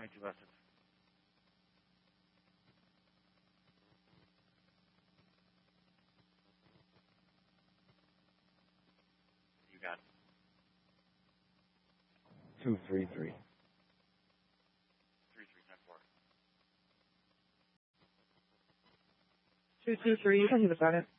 22 lessons. You got it. 233. 3310-4. 223, you can do the second.